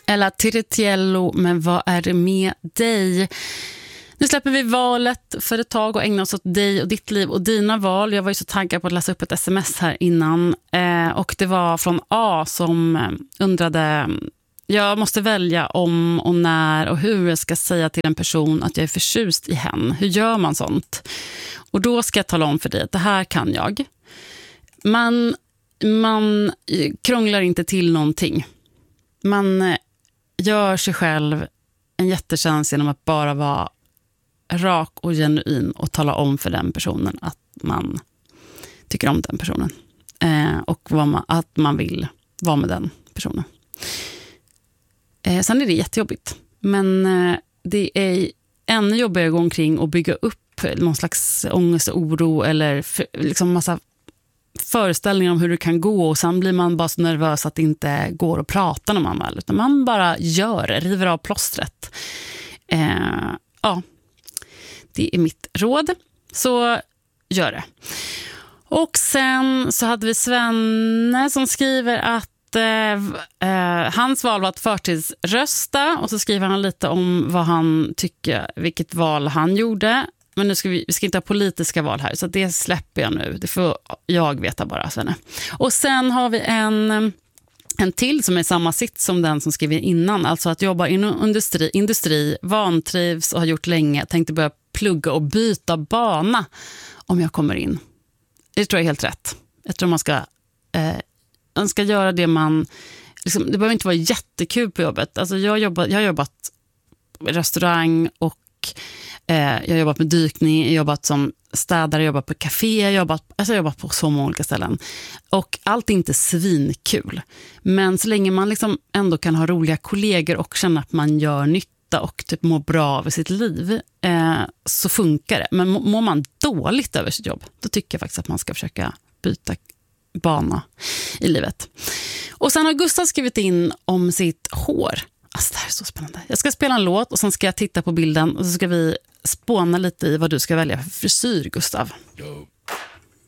Ella Tiritiello, men vad är det med dig? Nu släpper vi valet för ett tag och ägnar oss åt dig och ditt liv och dina val. Jag var ju så taggad på att läsa upp ett sms här innan. Och det var från A som undrade: jag måste välja om och när och hur jag ska säga till en person att jag är förtjust i henne. Hur gör man sånt? Och då ska jag tala om för dig att det här kan jag. Man krånglar inte till någonting. Man gör sig själv en jättetjänst genom att bara vara rak och genuin och tala om för den personen att man tycker om den personen. Och att man vill vara med den personen. Sen är det jättejobbigt. Men det är ännu jobbigare att gå omkring och bygga upp någon slags ångest och oro eller liksom massa föreställningar om hur det kan gå, och sen blir man bara så nervös att det inte går att prata när man väl, utan man bara river av plåstret. Ja, det är mitt råd, så gör det. Och sen så hade vi Svenne som skriver att hans val var att förtidsrösta, och så skriver han lite om vad han tycker, vilket val han gjorde. Men nu ska vi ska inte ha politiska val här, så det släpper jag nu. Det får jag veta bara, Svenne. Och sen har vi en till som är samma sitt som den som skrev innan. Alltså att jobba inom industri, vantrivs och har gjort länge. Tänkte börja plugga och byta bana om jag kommer in. Det tror jag är helt rätt. Jag tror man ska göra det man... Liksom, det behöver inte vara jättekul på jobbet. Alltså jag har jobbat i restaurang och jag har jobbat med dykning, jag har jobbat som städare, jag har jobbat på café, jag har jobbat på så många olika ställen. Och allt är inte svinkul. Men så länge man liksom ändå kan ha roliga kollegor och känna att man gör nytta och typ mår bra av sitt liv, så funkar det. Men mår man dåligt över sitt jobb, då tycker jag faktiskt att man ska försöka byta bana i livet. Och sen har Gustav skrivit in om sitt hår. Alltså, det här är så spännande. Jag ska spela en låt och sen ska jag titta på bilden och så ska vi spåna lite i vad du ska välja för frisyr, Gustav.